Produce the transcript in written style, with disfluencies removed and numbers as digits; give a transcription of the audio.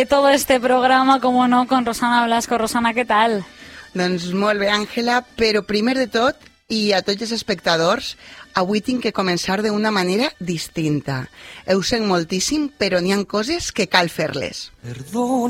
Todo este programa, como no, con Rosana Blasco. Rosana, què tal? Doncs molt bé, Àngela, però primer de tot, i a tots els espectadors, avui tinc que començar d'una manera distinta. Ho sent moltíssim, però n'hi ha coses que cal fer-les. Perdona.